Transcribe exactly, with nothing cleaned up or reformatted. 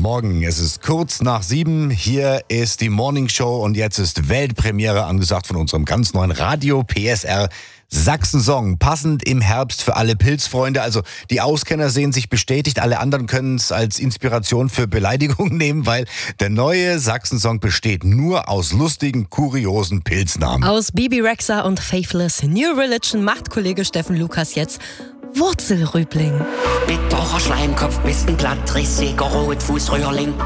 Morgen. Es ist kurz nach sieben. Hier ist die Morning Show und jetzt ist Weltpremiere angesagt von unserem ganz neuen Radio P S R Sachsen-Song. Passend im Herbst für alle Pilzfreunde. Also die Auskenner sehen sich bestätigt. Alle anderen können es als Inspiration für Beleidigungen nehmen, weil der neue Sachsen-Song besteht nur aus lustigen, kuriosen Pilznamen. Aus Bibi Rexha und Faithless New Religion macht Kollege Steffen Lukas jetzt Wurzelrübling. Bitterer Schleimkopf, bist ein Glattrissiger Rotfußröhrling.